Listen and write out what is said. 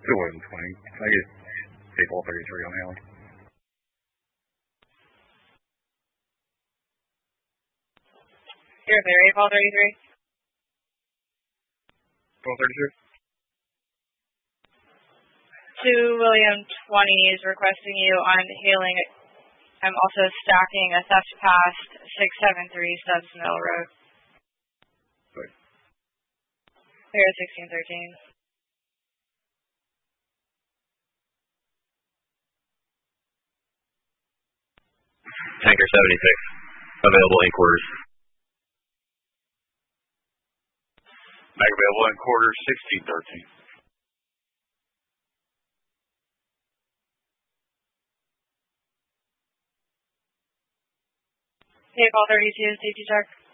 William 20. I get April 33 on Haley. You're clear, April 33. April 33. 2 William 20 is requesting you on hailing. I'm also stacking a theft past 673 Stubbs Mill Road. Sorry. Clear 1613. Tanker 76. Available in quarters. Mag available in quarters 1613. April 32, safety check.